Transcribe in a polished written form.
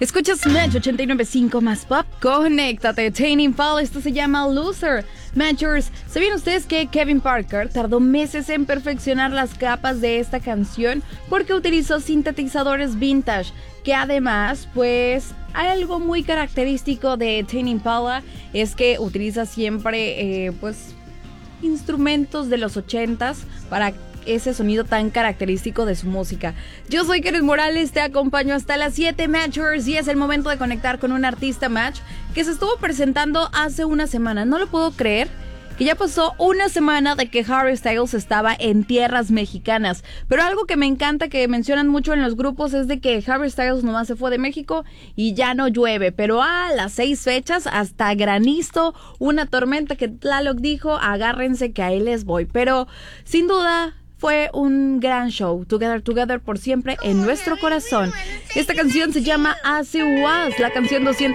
Escuchas Match 89.5 más pop. Conéctate. Tame Impala, esto se llama Loser. Matchers, ¿sabían ustedes que Kevin Parker tardó meses en perfeccionar las capas de esta canción porque utilizó sintetizadores vintage? Que además, pues, algo muy característico de Tame Impala es que utiliza siempre, instrumentos de los 80s para ese sonido tan característico de su música. Yo soy Karen Morales, te acompaño hasta las 7 Matchers y es el momento de conectar con un artista match que se estuvo presentando hace una semana. No lo puedo creer que ya pasó una semana de que Harry Styles estaba en tierras mexicanas, pero algo que me encanta que mencionan mucho en los grupos es de que Harry Styles nomás se fue de México y ya no llueve, pero a las 6 fechas hasta granizo, una tormenta que Tlaloc dijo, agárrense que ahí les voy, pero sin duda fue un gran show. Together por siempre en nuestro corazón. Esta canción se llama As It Was, la canción 200